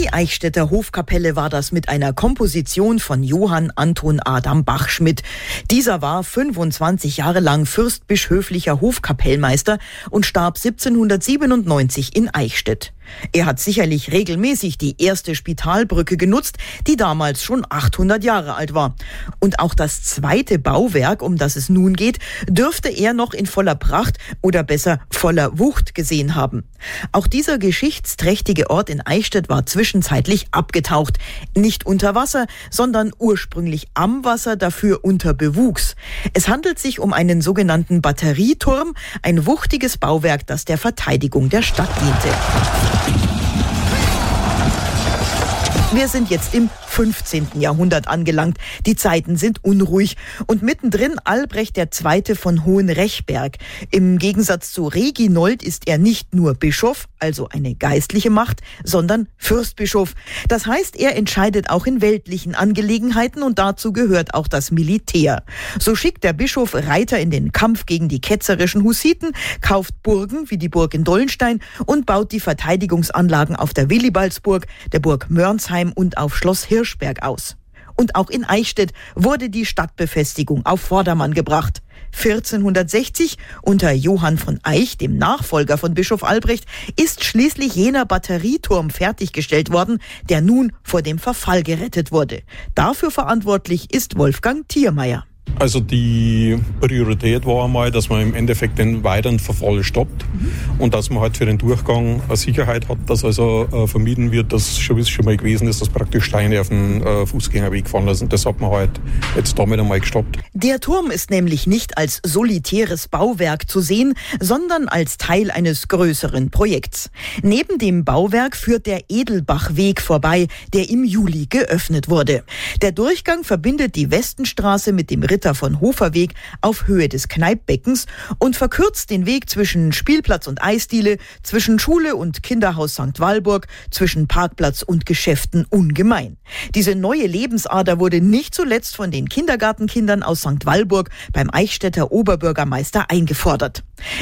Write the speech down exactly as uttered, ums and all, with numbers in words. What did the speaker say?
Die Eichstätter Hofkapelle war das mit einer Komposition von Johann Anton Adam Bachschmidt. Dieser war fünfundzwanzig Jahre lang fürstbischöflicher Hofkapellmeister und starb siebzehnhundertsiebenundneunzig in Eichstätt. Er hat sicherlich regelmäßig die erste Spitalbrücke genutzt, die damals schon achthundert Jahre alt war. Und auch das zweite Bauwerk, um das es nun geht, dürfte er noch in voller Pracht oder besser voller Wucht gesehen haben. Auch dieser geschichtsträchtige Ort in Eichstätt war zwischenzeitlich abgetaucht. Nicht unter Wasser, sondern ursprünglich am Wasser, dafür unter Bewuchs. Es handelt sich um einen sogenannten Batterieturm, ein wuchtiges Bauwerk, das der Verteidigung der Stadt diente. Wir sind jetzt im fünfzehnten Jahrhundert angelangt. Die Zeiten sind unruhig. Und mittendrin Albrecht der Zweite von Hohenrechberg. Im Gegensatz zu Reginold ist er nicht nur Bischof, also eine geistliche Macht, sondern Fürstbischof. Das heißt, er entscheidet auch in weltlichen Angelegenheiten und dazu gehört auch das Militär. So schickt der Bischof Reiter in den Kampf gegen die ketzerischen Hussiten, kauft Burgen wie die Burg in Dollenstein und baut die Verteidigungsanlagen auf der Willibaldsburg, der Burg Mörnsheim und auf Schloss Hirschberg aus. Und auch in Eichstätt wurde die Stadtbefestigung auf Vordermann gebracht. vierzehnhundertsechzig, unter Johann von Eich, dem Nachfolger von Bischof Albrecht, ist schließlich jener Batterieturm fertiggestellt worden, der nun vor dem Verfall gerettet wurde. Dafür verantwortlich ist Wolfgang Thiermeier. Also die Priorität war einmal, dass man im Endeffekt den weiteren Verfall stoppt mhm. und dass man halt für den Durchgang eine Sicherheit hat, dass also äh, vermieden wird, dass schon wie es schon mal gewesen ist, dass praktisch Steine auf den äh, Fußgängerweg fallen lassen. Das hat man halt jetzt damit einmal gestoppt. Der Turm ist nämlich nicht als solitäres Bauwerk zu sehen, sondern als Teil eines größeren Projekts. Neben dem Bauwerk führt der Edelbachweg vorbei, der im Juli geöffnet wurde. Der Durchgang verbindet die Westenstraße mit dem Ritter von Hoferweg auf Höhe des Kneippbeckens und verkürzt den Weg zwischen Spielplatz und Eisdiele, zwischen Schule und Kinderhaus Sankt Walburg, zwischen Parkplatz und Geschäften ungemein. Diese neue Lebensader wurde nicht zuletzt von den Kindergartenkindern aus Sankt Walburg beim Eichstätter Oberbürgermeister eingefordert.